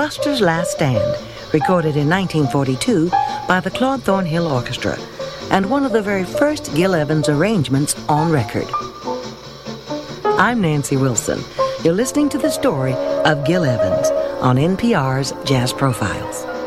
Custer's Last Stand, recorded in 1942 by the Claude Thornhill Orchestra, and one of the very first Gil Evans arrangements on record. I'm Nancy Wilson. You're listening to the story of Gil Evans on NPR's Jazz Profiles.